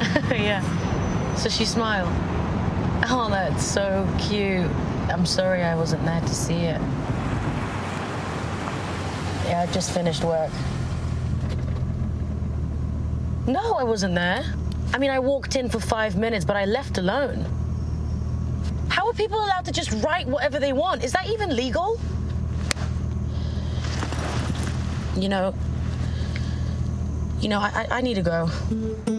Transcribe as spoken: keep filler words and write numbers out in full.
Yeah. So she smiled. Oh, that's so cute. I'm sorry I wasn't there to see it. Yeah, I just finished work. No, I wasn't there. I mean, I walked in for five minutes, but I left alone. How are people allowed to just write whatever they want? Is that even legal? You know, you know, I, I need to go.